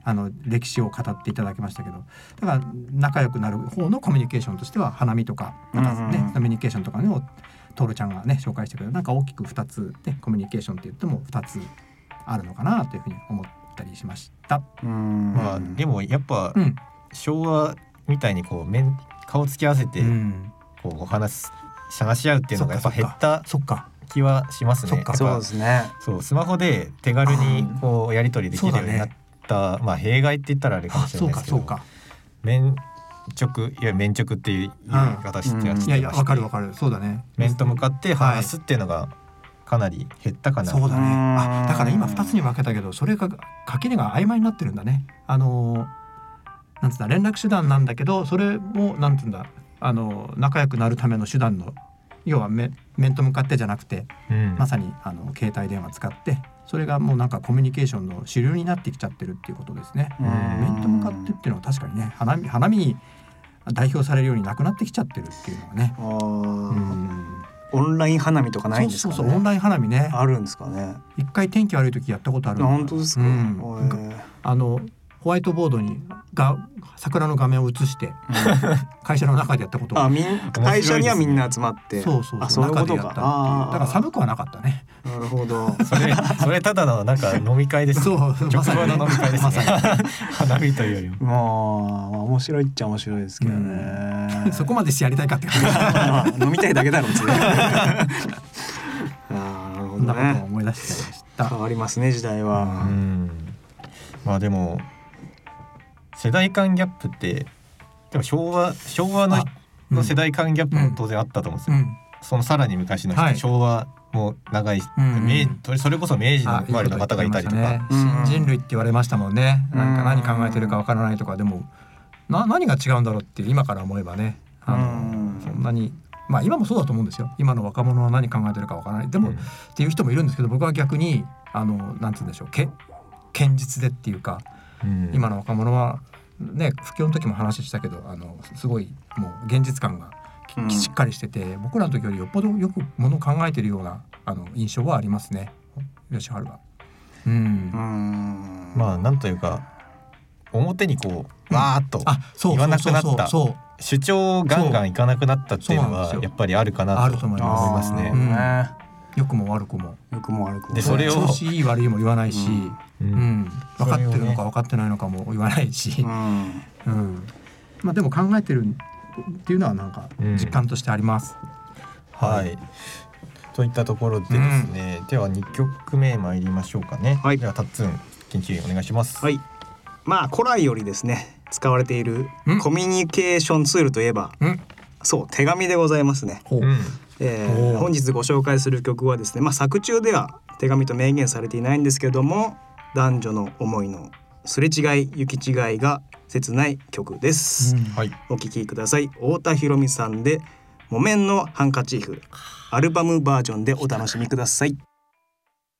歴史を語っていただきましたけど、だから仲良くなる方のコミュニケーションとしては花見とかまたね、コミュニケーションとかをトールちゃんがね紹介してくれる、なんか大きく2つでコミュニケーションって言っても2つあるのかなというふうに思ったりしました。 まあでもやっぱ、昭和みたいにこう顔つき合わせてこう話し合うっていうのがやっぱ減った気はしますね。 そうですね。 そうスマホで手軽にこうやり取りできるようになった、まあ弊害って言ったらあれかもしれないですけど、面直いや面直っていう言い方してまして、 いやわかるそうだね。 面と向かって話すっていうのがかなり減ったかな。 そうだね。だから今2つに分けたけど、それが垣根が曖昧になってるんだね。なんつうんだ、連絡手段なんだけど、それもなんつうんだ、仲良くなるための手段の、要は面と向かってじゃなくて、まさに携帯電話使って、それがもうなんかコミュニケーションの主流になってきちゃってるっていうことですね。面と向かってっていうのは確かにね、花見に代表されるようになくなってきちゃってるっていうのがね。 オンライン花見とかないんですかね。 そうオンライン花見ね、 あるんですかね。 一回天気悪い時やったことある。 本当ですか。 ホワイトボードに桜の画面を映して、会社の中でやったことが会社にはみんな集まってそういうことか。だから寒くはなかったね。 なるほど。 それただのなんか飲み会です。 そう職場の飲み会ですね。花見というよりも。 まあ面白いっちゃ面白いですけどね。 そこまでしてやりたいかって飲みたいだけだろうって。なるほどね。 そんなことを思い出しちゃいました。 変わりますね時代は。 まあでも世代間ギャップってでも昭和の世代間ギャップも当然あったと思うんですよ。そのさらに昔の人、昭和も長い、それこそ明治の生まれの方がいたりとか、 新人類って言われましたもんね。なんか何考えてるかわからないとか、でも何が違うんだろうって今から思えばね、そんなに、まあ今もそうだと思うんですよ。今の若者は何考えてるかわからない、でも、っていう人もいるんですけど、僕は逆になんつうんでしょう、堅実でっていうか、今の若者はね、不況の時も話したけど、すごいもう現実感がしっかりしてて、僕らの時よりよっぽどよくものを考えてるような印象はありますね、吉春は。 まあなんというか表にこうわーっと言わなくなった、主張ガンガンいかなくなったっていうのはやっぱりあるかなと思いますね。 良くも悪くも。 でそれを調子いい悪いも言わないし、分かってるのか分かってないのかも言わないし、まあでも考えてるっていうのはなんか実感としてあります。 はい。といったところでですね、では2曲目参りましょうかね。ではタッツン研究員お願いします。 はい。まあ古来よりですね使われているコミュニケーションツールといえば、そう手紙でございますね。本日ご紹介する曲はですね、作中では手紙と明言されていないんですけども、男女の思いのすれ違い行き違いが切ない曲です。お聴きください。太田裕美さんで木綿のハンカチーフ、アルバムバージョンでお楽しみください。